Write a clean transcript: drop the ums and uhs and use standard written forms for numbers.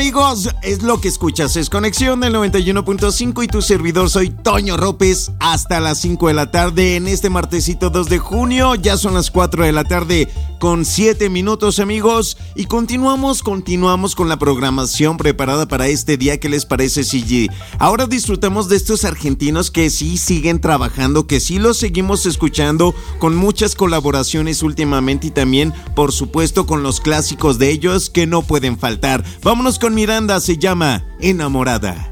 Amigos, es lo que escuchas, es Conexión del 91.5 y tu servidor soy Toño López hasta las 5 de la tarde en este martesito 2 de junio, ya son las 4 de la tarde con 7 minutos amigos y continuamos con la programación preparada para este día. ¿Qué les parece, CG? Ahora disfrutamos de estos argentinos que sí siguen trabajando, que sí los seguimos escuchando con muchas colaboraciones últimamente y también por supuesto con los clásicos de ellos que no pueden faltar. Vámonos con Miranda, se llama Enamorada.